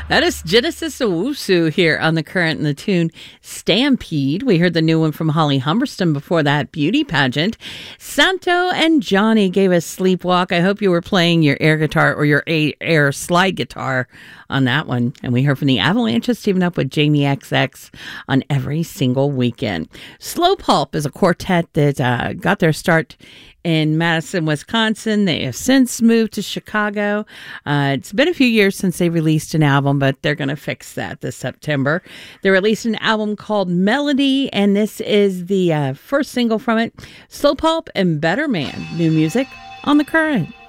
That is Genesis Owusu here on The Current and the Tune Stampede. We heard the new one from Holly Humberston before that, Beauty Pageant. Santo and Johnny gave us Sleepwalk. I hope you were playing your air guitar or your air slide guitar on that one. And we heard from the Avalanches teaming up with Jamie XX on Every Single Weekend. Slow Pulp is a quartet that got their start in Madison, Wisconsin. They have since moved to Chicago. It's been a few years since they released an album, but they're going to fix that this September. They released an album called Melody, and this is the first single from it, Slow Pulp and Better Man. New music on The Current.